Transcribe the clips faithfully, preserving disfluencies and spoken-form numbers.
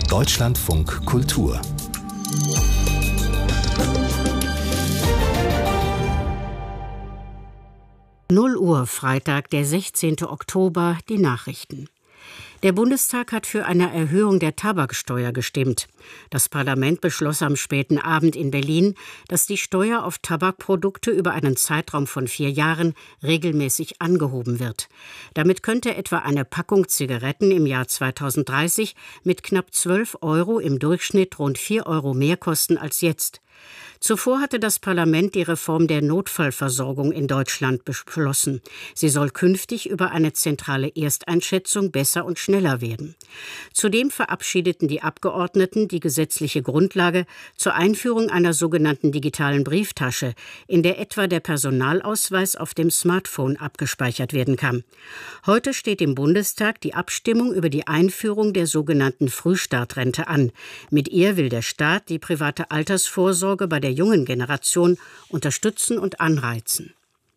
Deutschlandfunk Kultur. null Uhr, Freitag, der sechzehnten Oktober, die Nachrichten. Der Bundestag hat für eine Erhöhung der Tabaksteuer gestimmt. Das Parlament beschloss am späten Abend in Berlin, dass die Steuer auf Tabakprodukte über einen Zeitraum von vier Jahren regelmäßig angehoben wird. Damit könnte etwa eine Packung Zigaretten im Jahr zweitausenddreißig mit knapp zwölf Euro im Durchschnitt rund vier Euro mehr kosten als jetzt. Zuvor hatte das Parlament die Reform der Notfallversorgung in Deutschland beschlossen. Sie soll künftig über eine zentrale Ersteinschätzung besser und schneller werden. Zudem verabschiedeten die Abgeordneten die gesetzliche Grundlage zur Einführung einer sogenannten digitalen Brieftasche, in der etwa der Personalausweis auf dem Smartphone abgespeichert werden kann. Heute steht im Bundestag die Abstimmung über die Einführung der sogenannten Frühstartrente an. Mit ihr will der Staat die private Altersvorsorge bei der der jungen Generation unterstützen und anreizen.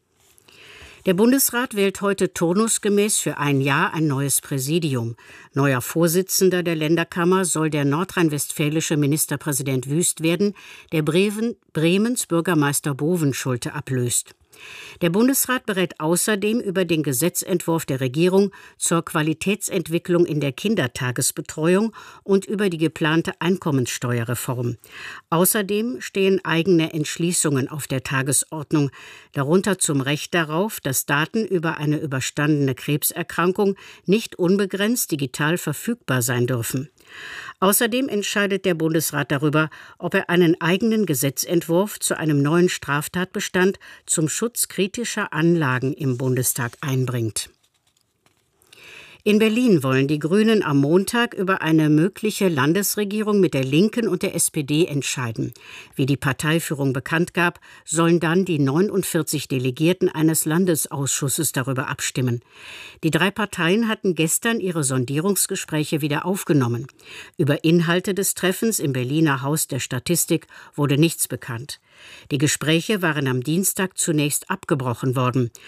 Der Bundesrat wählt heute turnusgemäß für ein Jahr ein neues Präsidium. Neuer Vorsitzender der Länderkammer soll der nordrhein-westfälische Ministerpräsident Wüst werden, der Bremen, Bremens Bürgermeister Bovenschulte ablöst. Der Bundesrat berät außerdem über den Gesetzentwurf der Regierung zur Qualitätsentwicklung in der Kindertagesbetreuung und über die geplante Einkommenssteuerreform. Außerdem stehen eigene Entschließungen auf der Tagesordnung, darunter zum Recht darauf, dass Daten über eine überstandene Krebserkrankung nicht unbegrenzt digital verfügbar sein dürfen. Außerdem entscheidet der Bundesrat darüber, ob er einen eigenen Gesetzentwurf zu einem neuen Straftatbestand zum Schutz kritischer Anlagen im Bundestag einbringt. In Berlin wollen die Grünen am Montag über eine mögliche Landesregierung mit der Linken und der S P D entscheiden. Wie die Parteiführung bekannt gab, sollen dann die neunundvierzig Delegierten eines Landesausschusses darüber abstimmen. Die drei Parteien hatten gestern ihre Sondierungsgespräche wieder aufgenommen. Über Inhalte des Treffens im Berliner Haus der Statistik wurde nichts bekannt. Die Gespräche waren am Dienstag zunächst abgebrochen worden.